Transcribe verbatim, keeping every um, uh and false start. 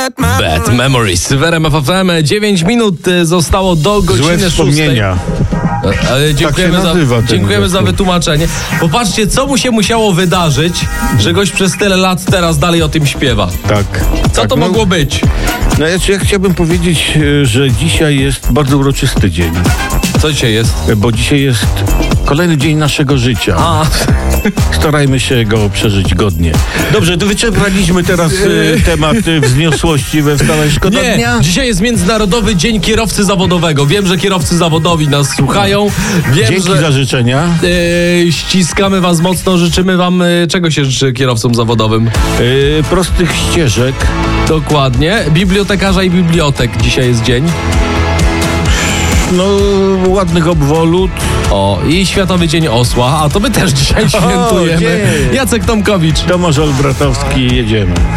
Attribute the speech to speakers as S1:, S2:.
S1: Bad Memories w R M F F M. dziewięć minut y, zostało do godziny
S2: Złe
S1: szóstej.
S2: wspomnienia.
S1: Ale dziękujemy,
S2: tak się nazywa
S1: za,
S2: ten
S1: dziękujemy za
S2: zespół.
S1: wytłumaczenie. Popatrzcie, co mu się musiało wydarzyć, że gość przez tyle lat teraz dalej o tym śpiewa.
S2: Tak.
S1: Co
S2: tak,
S1: to
S2: no,
S1: mogło być?
S2: No ja, ja chciałbym powiedzieć, e, że dzisiaj jest bardzo uroczysty dzień,
S1: Co dzisiaj jest?
S2: e, bo dzisiaj jest kolejny dzień naszego życia.
S1: A,
S2: Starajmy się go przeżyć godnie. Dobrze, to wyczerpaliśmy teraz e, temat e, wzniosłości we wstawaj szkoda
S1: nie,
S2: dnia.
S1: dzisiaj jest Międzynarodowy Dzień Kierowcy Zawodowego. Wiem, że kierowcy zawodowi nas słuchają. Wiem,
S2: Dzięki
S1: że
S2: za życzenia.
S1: e, ściskamy was mocno, życzymy wam, e, czego się życzy kierowcom zawodowym?
S2: E, prostych ścieżek.
S1: Dokładnie. Bibliotekarza i bibliotek dzisiaj jest dzień.
S2: No, ładnych obwolut.
S1: O, i Światowy Dzień Osła, a to my też dzisiaj świętujemy.
S2: dzień.
S1: Jacek Tomkowicz.
S2: Tomasz Olbratowski, jedziemy.